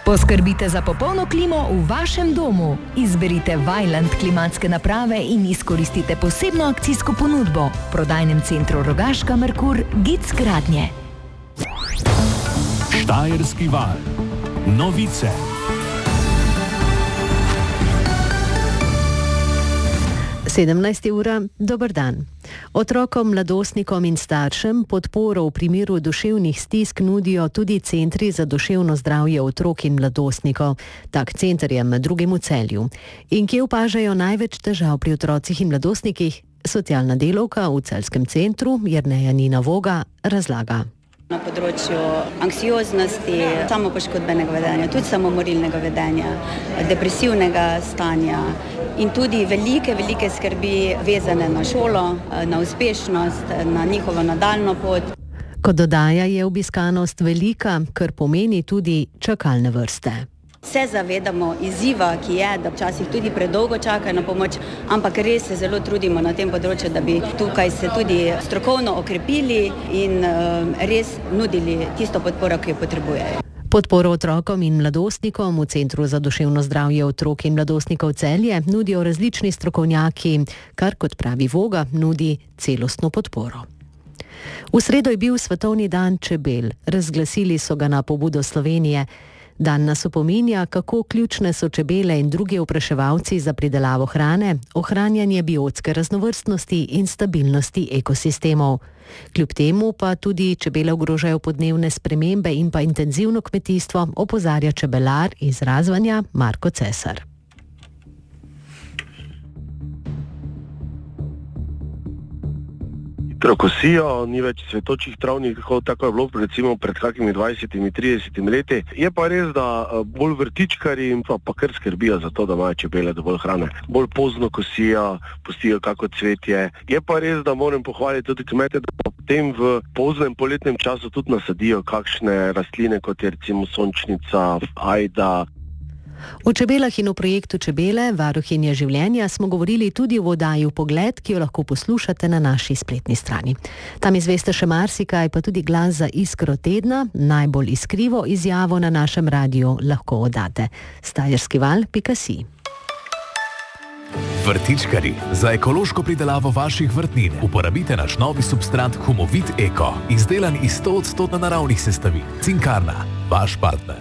Poskrbite za popolno klimo v vašem domu. Izberite Vaillant klimatske naprave in izkoristite posebno akcijsko ponudbo. V prodajnem centru Rogaška Merkur Gic Gradnje. Štajerski val. Novice. Sedemnajst ura, dober dan. Otrokom, mladostnikom in staršem podporo v primeru duševnih stisk nudijo tudi centri za duševno zdravje otrok in mladostnikov. Tak center je med drugim v Celju. In kje opažajo največ težav pri otrocih in mladostnikih? Socialna delavka v celjskem centru Jerneja Nina Voga razlaga. Na področju anksioznosti, samopoškodbenega vedenja, tudi samomorilnega vedenja, depresivnega stanja in tudi velike skrbi vezane na šolo, na uspešnost, na njihovo nadaljnjo pot. Kot dodaja, je obiskanost velika, kar pomeni tudi čakalne vrste. Se zavedamo izziva, ki je, da včasih tudi predolgo čakajo na pomoč, ampak res se zelo trudimo na tem področju, da bi tukaj se tudi strokovno okrepili in res nudili tisto podporo, ki jo potrebujejo. Podporo otrokom in mladostnikom v Centru za duševno zdravje otrok in mladostnikov Celje nudijo različni strokovnjaki, kar, kot pravi Voga, nudi celostno podporo. V sredo je bil Svetovni dan čebel. Razglasili so ga na pobudo Slovenije. Dan nas opominja, kako ključne so čebele in drugi opraševalci za pridelavo hrane, ohranjanje biotske raznovrstnosti in stabilnosti ekosistemov. Kljub temu pa tudi čebele ogrožajo podnebne spremembe in pa intenzivno kmetijstvo, opozarja čebelar iz Razvanja Marko Cesar. Kosijo, ni več cvetočih travnikov, tako je bilo recimo pred kakimi 20-30 leti. Je pa res, da bolj vrtičkari in pa kar skrbijo za to, da imajo čebele dovolj hrane. Bolj pozno kosijo, pustijo kako cvetje. Je pa res, da moram pohvaliti tudi kmete, da potem v poznem poletnem času tudi nasadijo kakšne rastline, kot je recimo sončnica, ajda. O čebelah in o projektu Čebele, varuhinje življenja, smo govorili tudi v oddaji Pogled, ki jo lahko poslušate na naši spletni strani. Tam izveste še marsikaj, pa tudi glas za iskro tedna, najbolj iskrivo izjavo na našem radiju lahko oddate. Štajerskival.si. Vrtičkari, za ekološko pridelavo vaših vrtnin uporabite naš novi substrat Humovit Eko, izdelan iz 100% naravnih sestavin. Cinkarna, vaš partner.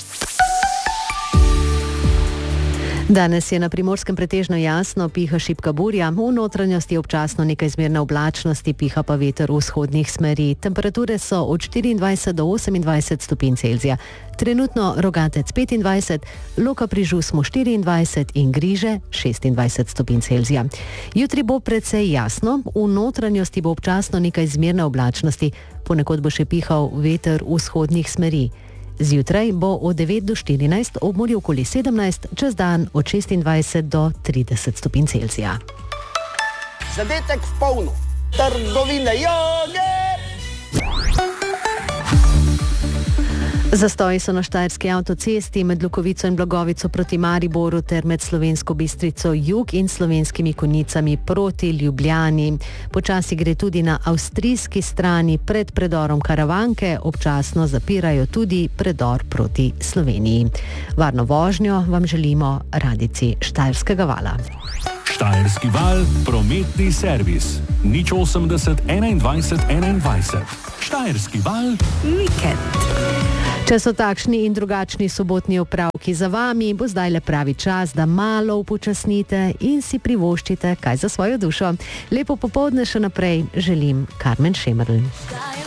Danes je na Primorskem pretežno jasno, piha šibka burja, v notranjosti občasno nekaj zmerne oblačnosti, piha pa veter v vzhodnih smeri. Temperature so od 24 do 28 stopinj Celzija. Trenutno Rogatec 25, Loka pri Žusmu 24 in Griže 26 stopinj Celzija. Jutri bo precej jasno, v notranjosti bo občasno nekaj zmerne oblačnosti, ponekod bo še pihal veter v vzhodnih smeri. Zjutraj bo od 9 do 14, ob morju okoli 17, čez dan od 26 do 30 stopinj Celzija. Zadetek v polno. Trgovine joge! Zastoji so na štajerski avtocesti med Lukovico in Blagovico proti Mariboru ter med Slovensko Bistrico jug in Slovenskimi Konjicami proti Ljubljani. Počasi gre tudi na avstrijski strani pred predorom Karavanke, občasno zapirajo tudi predor proti Sloveniji. Varno vožnjo vam želimo radijci Štajerskega vala. Štajerski val, prometni servis. 080 21 21. Štajerski val, Vikend. Če so takšni in drugačni sobotni opravki za vami, bo zdaj le pravi čas, da malo upočasnite in si privoščite kaj za svojo dušo. Lepo popoldne še naprej želim Karmen Šemerl.